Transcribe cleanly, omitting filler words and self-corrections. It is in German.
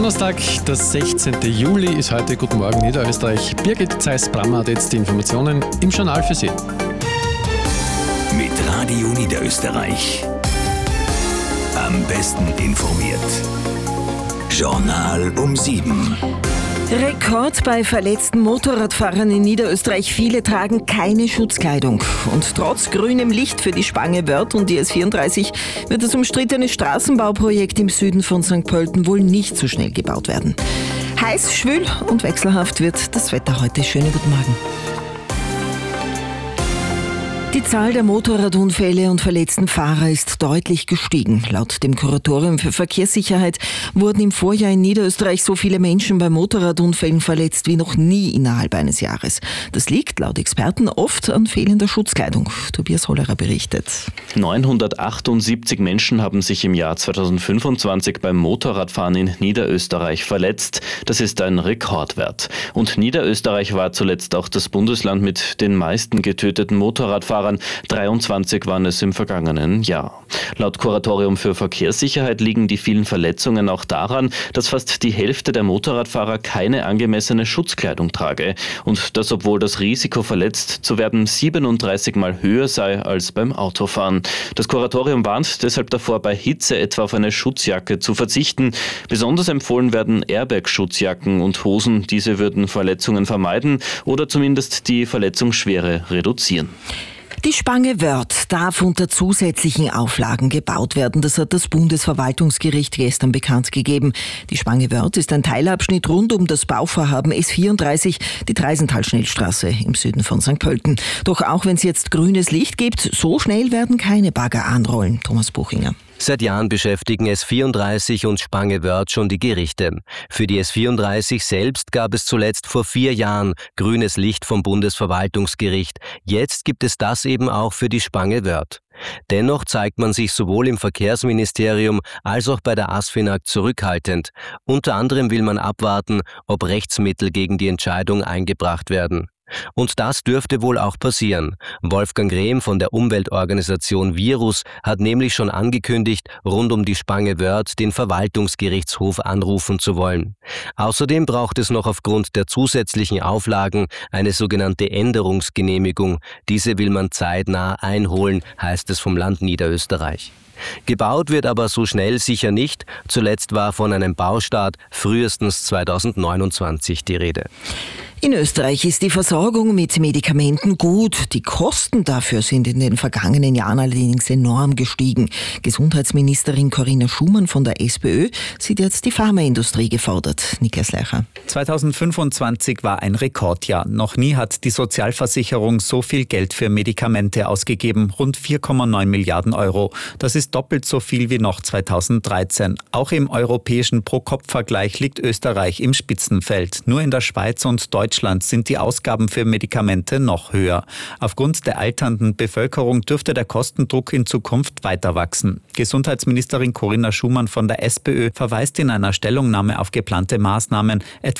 Donnerstag, der 16. Juli ist heute. Guten Morgen, Niederösterreich. Birgit Zeiss-Brammer hat jetzt die Informationen im Journal für Sie. Mit Radio Niederösterreich. Am besten informiert. Journal um 7. Rekord bei verletzten Motorradfahrern in Niederösterreich. Viele tragen keine Schutzkleidung. Und trotz grünem Licht für die Spange Wörth und die S34 wird das umstrittene Straßenbauprojekt im Süden von St. Pölten wohl nicht so schnell gebaut werden. Heiß, schwül und wechselhaft wird das Wetter heute. Schönen guten Morgen. Die Zahl der Motorradunfälle und verletzten Fahrer ist deutlich gestiegen. Laut dem Kuratorium für Verkehrssicherheit wurden im Vorjahr in Niederösterreich so viele Menschen bei Motorradunfällen verletzt wie noch nie innerhalb eines Jahres. Das liegt laut Experten oft an fehlender Schutzkleidung. Tobias Hollerer berichtet. 978 Menschen haben sich im Jahr 2025 beim Motorradfahren in Niederösterreich verletzt. Das ist ein Rekordwert. Und Niederösterreich war zuletzt auch das Bundesland mit den meisten getöteten Motorradfahrern. 23 waren es im vergangenen Jahr. Laut Kuratorium für Verkehrssicherheit liegen die vielen Verletzungen auch daran, dass fast die Hälfte der Motorradfahrer keine angemessene Schutzkleidung trage. Und das, obwohl das Risiko, verletzt zu werden, 37 Mal höher sei als beim Autofahren. Das Kuratorium warnt deshalb davor, bei Hitze etwa auf eine Schutzjacke zu verzichten. Besonders empfohlen werden Airbag-Schutzjacken und Hosen. Diese würden Verletzungen vermeiden oder zumindest die Verletzungsschwere reduzieren. Die Spange Wörth darf unter zusätzlichen Auflagen gebaut werden. Das hat das Bundesverwaltungsgericht gestern bekannt gegeben. Die Spange Wörth ist ein Teilabschnitt rund um das Bauvorhaben S34, die Treisental-Schnellstraße im Süden von St. Pölten. Doch auch wenn es jetzt grünes Licht gibt, so schnell werden keine Bagger anrollen. Thomas Buchinger. Seit Jahren beschäftigen S34 und Spange Wörth schon die Gerichte. Für die S34 selbst gab es zuletzt vor 4 Jahren grünes Licht vom Bundesverwaltungsgericht. Jetzt gibt es das eben auch für die Spange Wörth. Dennoch zeigt man sich sowohl im Verkehrsministerium als auch bei der ASFINAG zurückhaltend. Unter anderem will man abwarten, ob Rechtsmittel gegen die Entscheidung eingebracht werden. Und das dürfte wohl auch passieren. Wolfgang Rehm von der Umweltorganisation Virus hat nämlich schon angekündigt, rund um die Spange Wörth den Verwaltungsgerichtshof anrufen zu wollen. Außerdem braucht es noch aufgrund der zusätzlichen Auflagen eine sogenannte Änderungsgenehmigung. Diese will man zeitnah einholen, heißt es vom Land Niederösterreich. Gebaut wird aber so schnell sicher nicht. Zuletzt war von einem Baustart frühestens 2029 die Rede. In Österreich ist die Versorgung mit Medikamenten gut. Die Kosten dafür sind in den vergangenen Jahren allerdings enorm gestiegen. Gesundheitsministerin Corinna Schumann von der SPÖ sieht jetzt die Pharmaindustrie gefordert. Niklas Leicher. 2025 war ein Rekordjahr. Noch nie hat die Sozialversicherung so viel Geld für Medikamente ausgegeben. Rund 4,9 Milliarden Euro. Das ist doppelt so viel wie noch 2013. Auch im europäischen Pro-Kopf-Vergleich liegt Österreich im Spitzenfeld. Nur in der Schweiz und Deutschland sind die Ausgaben für Medikamente noch höher. Aufgrund der alternden Bevölkerung dürfte der Kostendruck in Zukunft weiter wachsen. Gesundheitsministerin Corinna Schumann von der SPÖ verweist in einer Stellungnahme auf geplante Maßnahmen, etwa